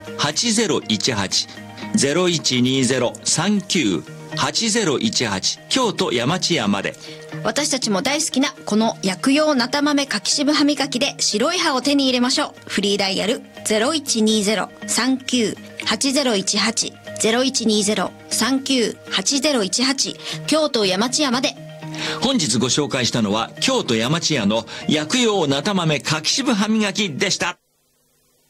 8018-0120-39-8018京都山千屋まで。 私たちも大好きなこの薬用なた豆かきしぶ歯磨きで白い歯を手に入れましょう。フリーダイヤル 0120-39-8018 0120-39-8018 京都山千屋まで。 本日ご紹介したのは京都山千屋の薬用なた豆かきしぶ歯磨きでした。